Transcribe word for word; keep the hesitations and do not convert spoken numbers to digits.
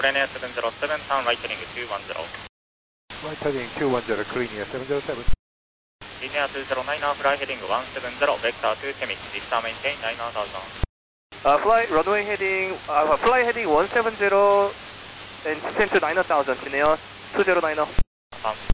Linear seven zero seven, turn right heading two one zero. Right heading two one zero, Linear seven zero seven. Linear two zero nine, fly heading one seven zero, vector two Chemix, vista maintain nine thousand. Uh, fly runway heading, uh, fly heading one seven zero and descend to nine thousand, 진해요 two zero nine. Um,